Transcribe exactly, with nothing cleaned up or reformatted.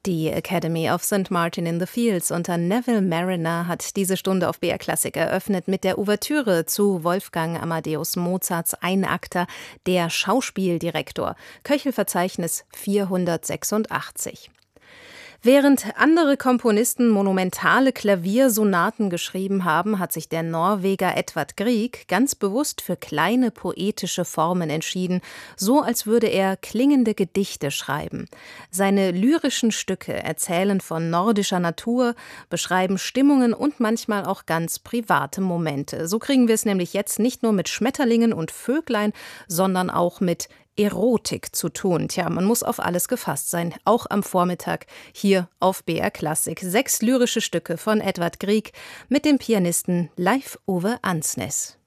Die Academy of Saint Martin in the Fields unter Neville Marriner hat diese Stunde auf B R Klassik eröffnet mit der Ouvertüre zu Wolfgang Amadeus Mozarts Einakter Der Schauspieldirektor, Köchelverzeichnis vierhundertsechsundachtzig. Während andere Komponisten monumentale Klaviersonaten geschrieben haben, hat sich der Norweger Edvard Grieg ganz bewusst für kleine poetische Formen entschieden, so als würde er klingende Gedichte schreiben. Seine lyrischen Stücke erzählen von nordischer Natur, beschreiben Stimmungen und manchmal auch ganz private Momente. So kriegen wir es nämlich jetzt nicht nur mit Schmetterlingen und Vöglein, sondern auch mit Erotik zu tun. Tja, man muss auf alles gefasst sein, auch am Vormittag hier auf B R Klassik. Sechs lyrische Stücke von Edvard Grieg mit dem Pianisten Leif Ove Ansnes.